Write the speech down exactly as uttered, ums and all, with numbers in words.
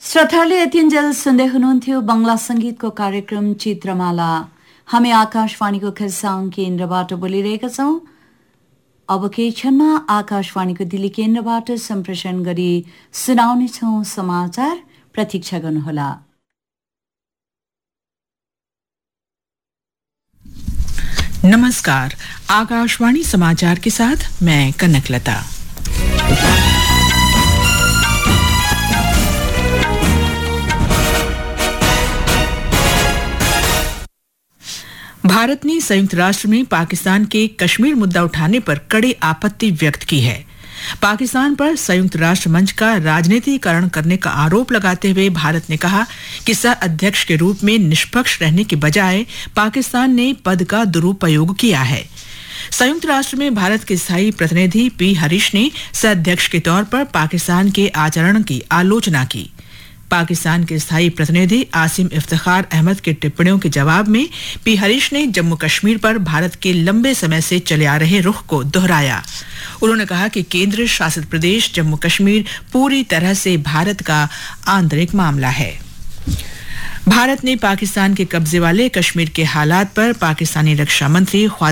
श्रोताले यतिन्जेल सुन्दै हुनुहुन्थ्यो बंगला संगीतको कार्यक्रम चित्रमाला। हामी आकाशवाणीको खरसाङ केन्द्रबाट बोलिरहेका छौं। अब केही क्षणमा आकाशवाणीको दिल्ली केन्द्रबाट सम्प्रेषण गरी सुनाउनेछौं समाचार। प्रतीक्षा गर्नुहोला। नमस्कार, आकाशवाणी समाचार के साथ मैं कनकलता। भारत ने संयुक्त राष्ट्र में पाकिस्तान के कश्मीर मुद्दा उठाने पर कड़ी आपत्ति व्यक्त की है। पाकिस्तान पर संयुक्त राष्ट्र मंच का राजनीतिकरण करने का आरोप लगाते हुए भारत ने कहा कि सह अध्यक्ष के रूप में निष्पक्ष रहने के बजाय पाकिस्तान ने पद का दुरुपयोग किया है। संयुक्त राष्ट्र में भारत के स्थायी प्रतिनिधि पी हरीश ने सह अध्यक्ष के तौर पर पाकिस्तान के आचरण की आलोचना की। पाकिस्तान के स्थायी प्रतिनिधि आसिम इफ्तिखार अहमद की टिप्पणियों के जवाब में पी हरीश ने जम्मू कश्मीर पर भारत के लंबे समय से चले आ रहे रुख को दोहराया। उन्होंने कहा कि केंद्र शासित प्रदेश जम्मू कश्मीर पूरी तरह से भारत का आंतरिक मामला है। भारत ने पाकिस्तान के कब्जे वाले कश्मीर के हालात पर पाकिस्तानी रक्षा मंत्री